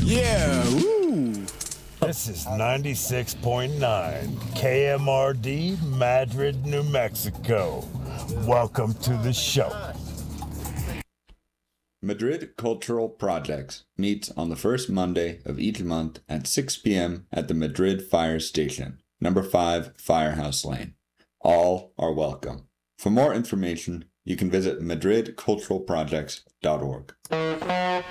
Yeah, woo. This is 96.9 KMRD, Madrid, New Mexico. Welcome to the show. Madrid Cultural Projects meets on the first Monday of each month at 6 p.m. at the Madrid Fire Station, number 5 Firehouse Lane. All are welcome. For more information, you can visit madridculturalprojects.org.